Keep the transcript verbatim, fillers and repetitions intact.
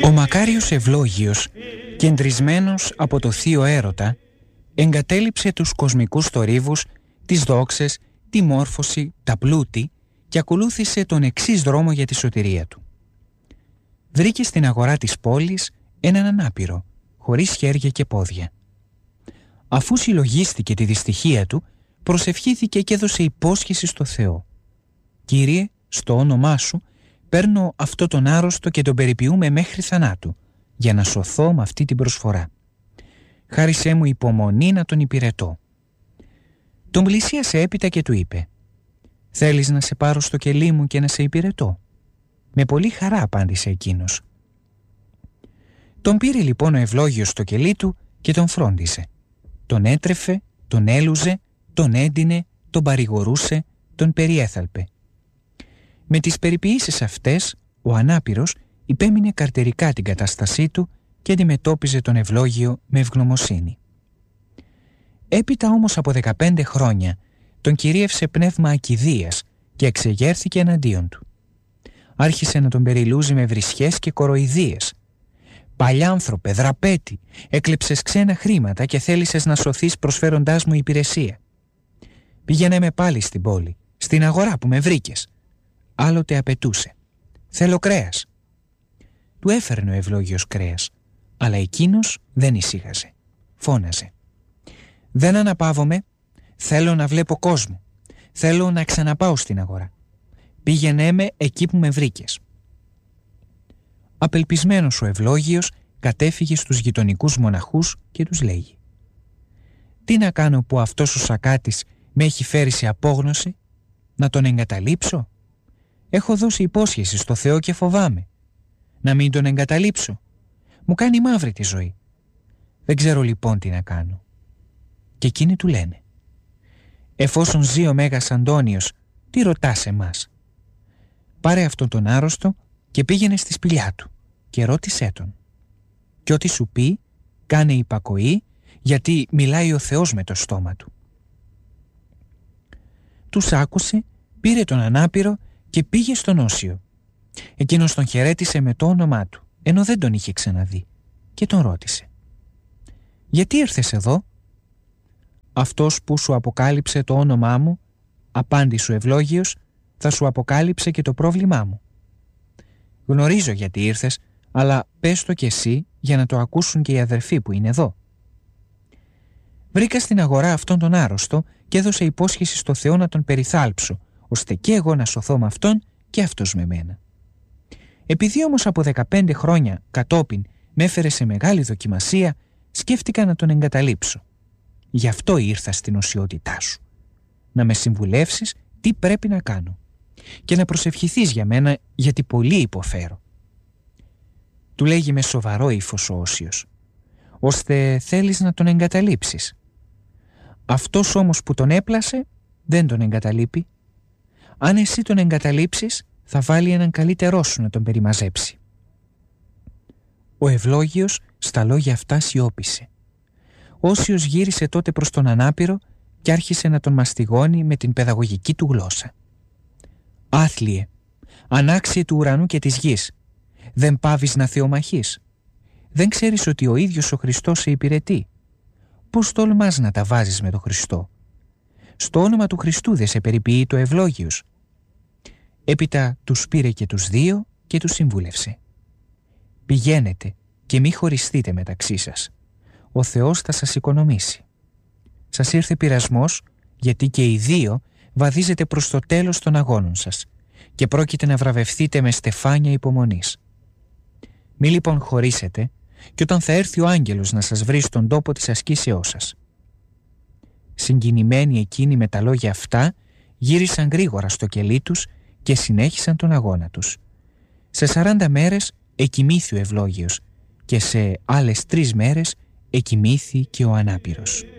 Ο μακάριος Ευλόγιος, κεντρισμένος από το θείο έρωτα, εγκατέλειψε τους κοσμικούς θορύβους, τις δόξες, τη μόρφωση, τα πλούτη και ακολούθησε τον εξής δρόμο για τη σωτηρία του. Βρήκε στην αγορά της πόλης έναν ανάπηρο, χωρίς χέρια και πόδια. Αφού συλλογίστηκε τη δυστυχία του, προσευχήθηκε και έδωσε υπόσχεση στο Θεό. «Κύριε, στο όνομά σου, παίρνω αυτό τον άρρωστο και τον περιποιούμε μέχρι θανάτου, για να σωθώ με αυτή την προσφορά. Χάρισέ μου υπομονή να τον υπηρετώ». Τον πλησίασε έπειτα και του είπε: «Θέλεις να σε πάρω στο κελί μου και να σε υπηρετώ?» «Με πολύ χαρά», απάντησε εκείνος. Τον πήρε λοιπόν ο Ευλόγιος στο κελί του και τον φρόντισε. Τον έτρεφε, τον έλουζε, τον έντυνε, τον παρηγορούσε, τον περιέθαλπε. Με τις περιποιήσεις αυτές, ο ανάπηρος υπέμεινε καρτερικά την κατάστασή του και αντιμετώπιζε τον Ευλόγιο με ευγνωμοσύνη. Έπειτα όμως από δεκαπέντε χρόνια τον κυρίευσε πνεύμα ακηδείας και εξεγέρθηκε εναντίον του. Άρχισε να τον περιλούζει με βρισχές και κοροϊδίες. «Παλιάνθρωπε, δραπέτη, έκλεψες ξένα χρήματα και θέλησες να σωθείς προσφέροντάς μου υπηρεσία. Πήγαινε με πάλι στην πόλη, στην αγορά που με βρήκες». Άλλοτε απαιτούσε: «Θέλω κρέας». Του έφερνε ο Ευλόγιος κρέας, αλλά εκείνος δεν ησύχασε. Φώναζε: «Δεν αναπαύομαι, θέλω να βλέπω κόσμο, θέλω να ξαναπάω στην αγορά. Πήγαινέ με εκεί που με βρήκες». Απελπισμένος ο Ευλόγιος κατέφυγε στους γειτονικούς μοναχούς και τους λέγει: «Τι να κάνω που αυτός ο σακάτης με έχει φέρει σε απόγνωση? Να τον εγκαταλείψω? Έχω δώσει υπόσχεση στο Θεό και φοβάμαι. Να μην τον εγκαταλείψω? Μου κάνει μαύρη τη ζωή. Δεν ξέρω λοιπόν τι να κάνω». Και εκείνοι του λένε: «Εφόσον ζει ο Μέγας Αντώνιος, τι ρωτάς εμάς? Πάρε αυτόν τον άρρωστο και πήγαινε στη σπηλιά του και ρώτησέ τον. Και ό,τι σου πει, κάνε υπακοή, γιατί μιλάει ο Θεός με το στόμα του». Τους άκουσε, πήρε τον ανάπηρο και πήγε στον Όσιο. Εκείνος τον χαιρέτησε με το όνομά του, ενώ δεν τον είχε ξαναδεί, και τον ρώτησε: «Γιατί ήρθες εδώ?» «Αυτός που σου αποκάλυψε το όνομά μου», απάντησε ο Ευλόγιος, «θα σου αποκάλυψε και το πρόβλημά μου». «Γνωρίζω γιατί ήρθες, αλλά πες το κι εσύ για να το ακούσουν και οι αδερφοί που είναι εδώ». «Βρήκα στην αγορά αυτόν τον άρρωστο και έδωσε υπόσχεση στο Θεό να τον περιθάλψω, ώστε και εγώ να σωθώ με αυτόν και αυτός με μένα. Επειδή όμως από δεκαπέντε χρόνια κατόπιν με έφερε σε μεγάλη δοκιμασία, σκέφτηκα να τον εγκαταλείψω. Γι' αυτό ήρθα στην οσιότητά σου. Να με συμβουλεύσεις τι πρέπει να κάνω και να προσευχηθείς για μένα, γιατί πολύ υποφέρω». Του λέγει με σοβαρό ύφος ο Όσιος: «Ώστε θέλεις να τον εγκαταλείψεις. Αυτός όμως που τον έπλασε δεν τον εγκαταλείπει. Αν εσύ τον εγκαταλείψεις, θα βάλει έναν καλύτερό σου να τον περιμαζέψει». Ο Ευλόγιος στα λόγια αυτά σιώπησε. Ο Όσιος γύρισε τότε προς τον ανάπηρο και άρχισε να τον μαστιγώνει με την παιδαγωγική του γλώσσα. «Άθλιε, ανάξιε του ουρανού και της γης, δεν πάβεις να θεομαχείς? Δεν ξέρεις ότι ο ίδιος ο Χριστός σε υπηρετεί? Πώς τολμάς να τα βάζεις με τον Χριστό? Στο όνομα του Χριστού δεν σε περιποιεί το Ευλόγιος?» Έπειτα τους πήρε και τους δύο και τους συμβούλευσε: «Πηγαίνετε και μη χωριστείτε μεταξύ σας. Ο Θεός θα σας οικονομήσει. Σας ήρθε πειρασμός, γιατί και οι δύο βαδίζετε προς το τέλος των αγώνων σας και πρόκειται να βραβευθείτε με στεφάνια υπομονής. Μη λοιπόν χωρίσετε, και όταν θα έρθει ο άγγελος να σας βρει στον τόπο της ασκήσεώς σας». Συγκινημένοι εκείνοι με τα λόγια αυτά, γύρισαν γρήγορα στο κελί τους και συνέχισαν τον αγώνα τους. Σε σαράντα μέρες εκοιμήθη ο Ευλόγιος και σε άλλες τρεις μέρες εκοιμήθη και ο ανάπηρος.